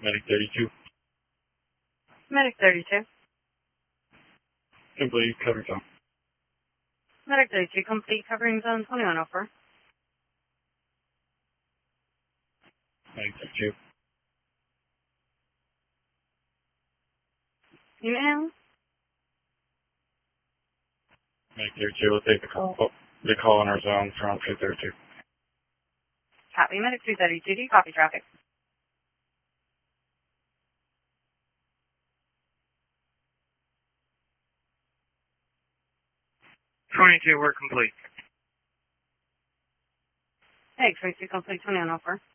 Medic 32. Medic 32. Complete cover zone. Medic 32, complete covering zone 2104. Medic 32. Email. Medic 32, we'll take the call. Oh, the call in our zone from 232. Copy. Medic 232, do you copy traffic? 22, we're complete. Medic 22, complete 2104.